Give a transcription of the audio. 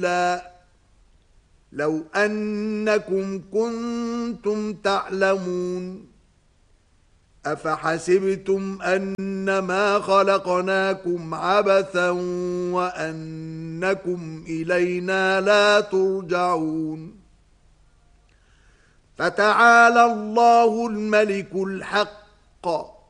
كلا لو أنكم كنتم تعلمون أفحسبتم أنما خلقناكم عبثا وأنكم إلينا لا ترجعون فتعالى الله الملك الحق